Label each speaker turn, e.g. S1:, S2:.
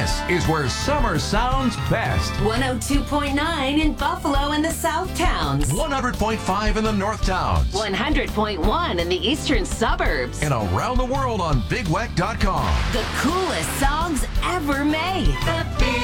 S1: This is where summer sounds best.
S2: 102.9 in Buffalo and the South Towns.
S1: 100.5 in the North Towns.
S2: 100.1 in the eastern suburbs.
S1: And around the world on BigWeck.com.
S2: The coolest songs ever made.